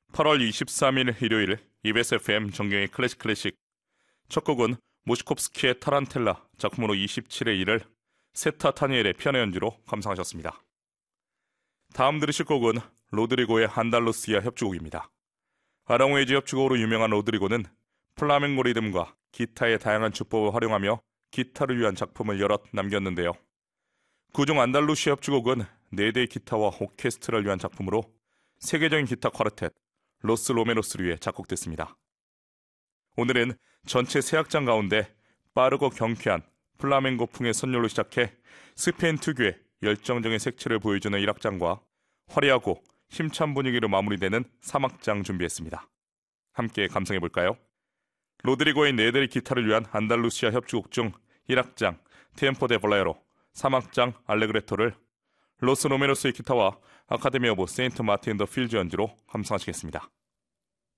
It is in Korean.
8월 23일 일요일 EBS FM 정경의 클래식 첫 곡은 모시콥스키의 타란텔라 작품으로 27의 1을 세타 타니엘의 피아노 연주로 감상하셨습니다. 다음 들으실 곡은 로드리고의 안달루시아 협주곡입니다. 아랑웨이즈 협주곡으로 유명한 로드리고는 플라멩고 리듬과 기타의 다양한 주법을 활용하며 기타를 위한 작품을 여럿 남겼는데요. 그중 안달루시아 협주곡은 4대의 기타와 오케스트라를 위한 작품으로 세계적인 기타 쿼르텟 로스 로메로스를 위해 작곡됐습니다. 오늘은 전체 세 악장 가운데 빠르고 경쾌한 플라멩고풍의 선율로 시작해 스페인 특유의 열정적인 색채를 보여주는 1악장과 화려하고 힘찬 분위기로 마무리되는 3악장 준비했습니다. 함께 감상해볼까요? 로드리고의 4대의 기타를 위한 안달루시아 협주곡 중 1악장 템포 데 볼레로, 3악장 알레그레토를 로스 로메로스의 기타와 아카데미 오브 세인트 마틴 더 필즈 연주로 감상하시겠습니다.